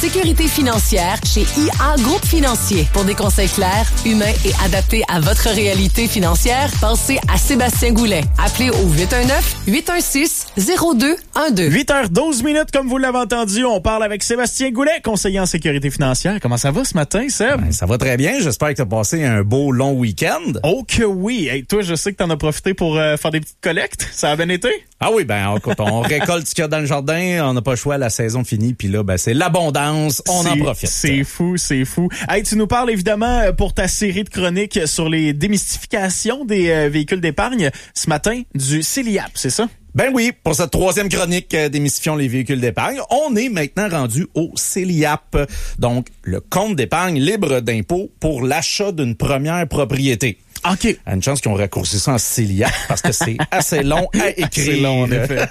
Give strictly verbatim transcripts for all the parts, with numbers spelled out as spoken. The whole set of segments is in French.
sécurité financière chez I A Groupe Financier. Pour des conseils clairs, humains et adaptés à votre réalité financière, pensez à Sébastien Goulet. Appelez au huit un neuf, huit un six, zéro deux un deux. huit heures douze minutes, comme vous l'avez entendu, on parle avec Sébastien Goulet, conseiller en sécurité financière. Comment ça va ce matin, Seb? Ben, ça va très bien. J'espère que tu as passé un beau long week-end. Oh que oui! Hey, toi, je sais que tu en as profité pour euh, faire des petites collectes. Ça a bien été? Ah oui, ben écoute, on récolte ce qu'il y a dans le jardin, on n'a pas le choix, la saison finie, puis là, ben c'est l'abondance, on c'est, en profite. C'est fou, c'est fou. Hey, tu nous parles évidemment pour ta série de chroniques sur les démystifications des euh, véhicules d'épargne ce matin du C E L I A P, c'est ça? Ben oui, pour cette troisième chronique euh, démystifions les véhicules d'épargne, on est maintenant rendu au C E L I A P, donc le compte d'épargne libre d'impôt pour l'achat d'une première propriété. OK. Il y a une chance qu'ils ont raccourci ça en C E L I A P parce que c'est assez long à écrire. C'est long, en effet.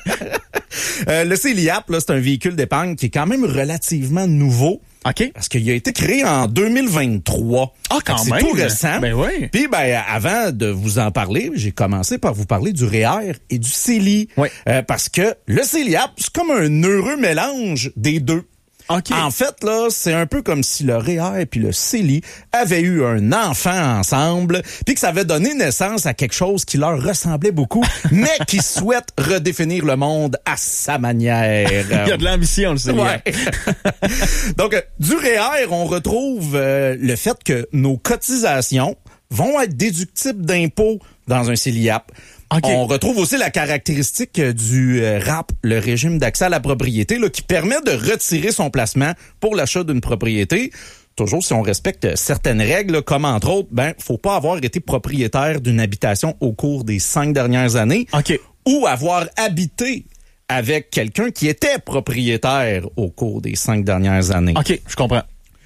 euh, le C E L I A P, là, c'est un véhicule d'épargne qui est quand même relativement nouveau. OK. Parce qu'il a été créé en deux mille vingt-trois. Ah, quand c'est même. C'est tout récent. Ben oui. Puis, ben, avant de vous en parler, j'ai commencé par vous parler du R E E R et du C E L I. Oui. Euh, parce que le C E L I A P, c'est comme un heureux mélange des deux. OK. En fait, là, c'est un peu comme si le R E E R et puis le C E L I avaient eu un enfant ensemble, puis que ça avait donné naissance à quelque chose qui leur ressemblait beaucoup, mais qui souhaite redéfinir le monde à sa manière. Il y a de l'ambition, le C E L I A P. Ouais. Donc, euh, du R E E R, on retrouve euh, le fait que nos cotisations vont être déductibles d'impôts dans un C E L I A P. Okay. On retrouve aussi la caractéristique du R A P, le régime d'accès à la propriété, là, qui permet de retirer son placement pour l'achat d'une propriété. Toujours si on respecte certaines règles, là, comme entre autres, ben, faut pas avoir été propriétaire d'une habitation au cours des cinq dernières années. Okay. Ou avoir habité avec quelqu'un qui était propriétaire au cours des cinq dernières années. OK, je comprends.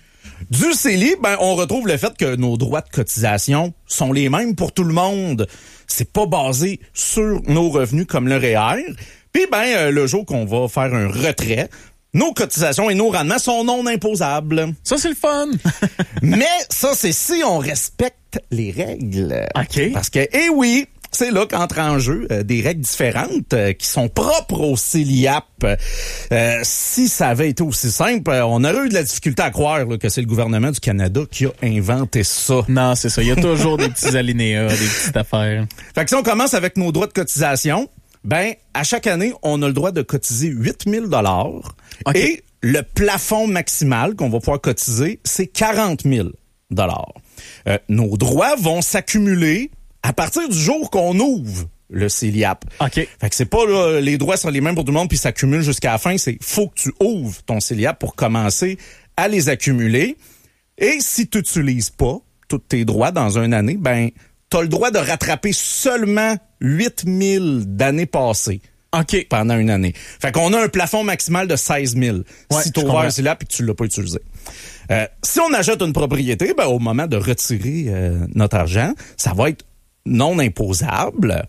Du C E L I, ben, on retrouve le fait que nos droits de cotisation sont les mêmes pour tout le monde. C'est pas basé sur nos revenus comme le R E E R. Puis, ben, euh, le jour qu'on va faire un retrait, nos cotisations et nos rendements sont non imposables. Ça, c'est le fun. Mais ça, c'est si on respecte les règles. OK. Parce que, eh oui, c'est là qu'entrent en jeu euh, des règles différentes euh, qui sont propres au C E L I A P. Euh, si ça avait été aussi simple, euh, on aurait eu de la difficulté à croire là, que c'est le gouvernement du Canada qui a inventé ça. Non, c'est ça. Il y a toujours des petits alinéas, des petites affaires. Fait que si on commence avec nos droits de cotisation, ben à chaque année, on a le droit de cotiser huit mille dollars. Okay. Et le plafond maximal qu'on va pouvoir cotiser, c'est quarante mille dollars. Euh, nos droits vont s'accumuler à partir du jour qu'on ouvre le C E L I A P. OK. Fait que c'est pas là, les droits sont les mêmes pour tout le monde puis s'accumulent jusqu'à la fin, c'est faut que tu ouvres ton C E L I A P pour commencer à les accumuler. Et si tu n'utilises pas tous tes droits dans une année, ben tu as le droit de rattraper seulement huit mille d'années passées. OK. Pendant une année. Fait qu'on a un plafond maximal de seize mille ouais, si tu as ouvert un C E L I A P et que tu l'as pas utilisé. Euh, si on achète une propriété, ben au moment de retirer euh, notre argent, ça va être non imposable.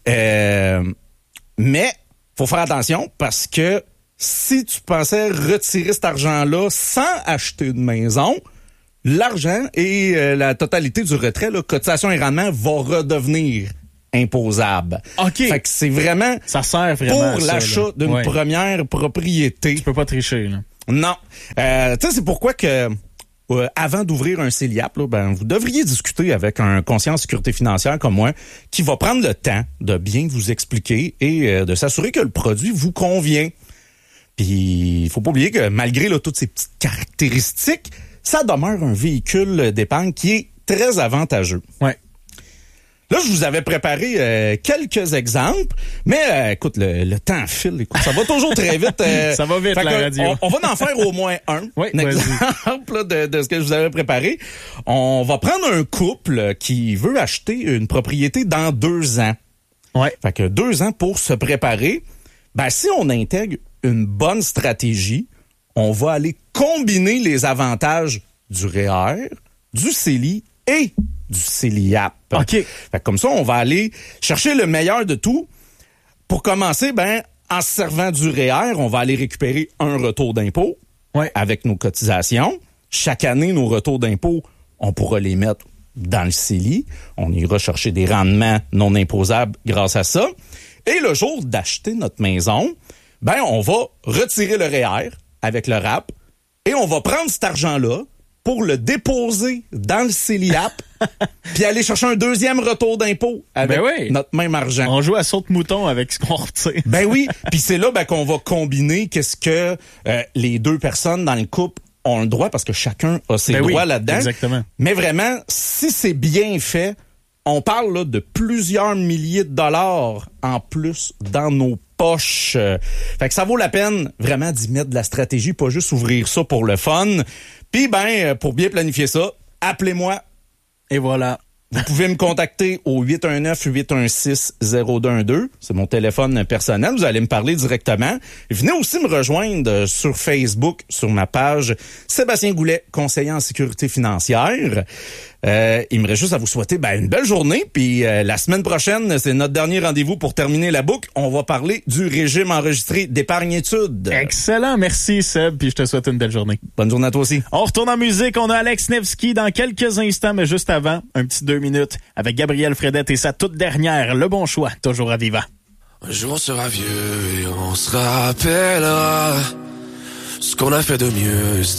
Euh, mais faut faire attention parce que si tu pensais retirer cet argent-là sans acheter une maison, l'argent et euh, la totalité du retrait, là, cotisation et rendement, va redevenir imposable. OK. Fait que c'est vraiment, ça sert vraiment pour l'achat d'une ouais. première propriété. Tu peux pas tricher, là. Non. Euh, tu sais, c'est pourquoi que Euh, avant d'ouvrir un C E L I A P, là, ben, vous devriez discuter avec un conseiller en sécurité financière comme moi qui va prendre le temps de bien vous expliquer et euh, de s'assurer que le produit vous convient. Puis, il faut pas oublier que malgré là, toutes ces petites caractéristiques, ça demeure un véhicule d'épargne qui est très avantageux. Ouais. Là, je vous avais préparé euh, quelques exemples, mais euh, écoute, le, le temps file. Écoute, ça va toujours très vite. Euh, ça va vite, la que, radio. On, on va en faire au moins un, oui, un exemple là, de, de ce que je vous avais préparé. On va prendre un couple qui veut acheter une propriété dans deux ans. Ouais. Fait que deux ans pour se préparer. Ben, si on intègre une bonne stratégie, on va aller combiner les avantages du R E E R, du C E L I et du C E L I A P. OK. Fait que comme ça, on va aller chercher le meilleur de tout. Pour commencer, ben, en se servant du R E E R, on va aller récupérer un retour d'impôt ouais. avec nos cotisations. Chaque année, nos retours d'impôt, on pourra les mettre dans le C E L I. On ira chercher des rendements non imposables grâce à ça. Et le jour d'acheter notre maison, ben, on va retirer le R E E R avec le R A P et on va prendre cet argent-là pour le déposer dans le CELIAP puis aller chercher un deuxième retour d'impôt avec ben oui. notre même argent. On joue à saute-mouton avec ce qu'on retire. Ben oui, puis c'est là ben, qu'on va combiner qu'est-ce que euh, les deux personnes dans le couple ont le droit, parce que chacun a ses ben droits oui, là-dedans. Exactement. Mais vraiment, si c'est bien fait, on parle là, de plusieurs milliers de dollars en plus dans nos poches. Euh, fait que ça vaut la peine vraiment d'y mettre de la stratégie, pas juste ouvrir ça pour le fun. Puis ben, pour bien planifier ça, appelez-moi. Et voilà. Vous pouvez me contacter au huit un neuf, huit un six, zéro deux un deux. C'est mon téléphone personnel. Vous allez me parler directement. Venez aussi me rejoindre sur Facebook, sur ma page Sébastien Goulet, conseiller en sécurité financière. Euh, il me reste juste à vous souhaiter ben, une belle journée. Puis euh, la semaine prochaine, c'est notre dernier rendez-vous pour terminer la boucle. On va parler du régime enregistré d'épargne-études. Excellent. Merci, Seb. Puis je te souhaite une belle journée. Bonne journée à toi aussi. On retourne en musique. On a Alex Nevsky dans quelques instants, mais juste avant, un petit deux minutes avec Gabriel Fredette et sa toute dernière, Le Bon Choix, toujours à Vivant. Un jour on sera vieux et on se rappellera ce qu'on a fait de mieux.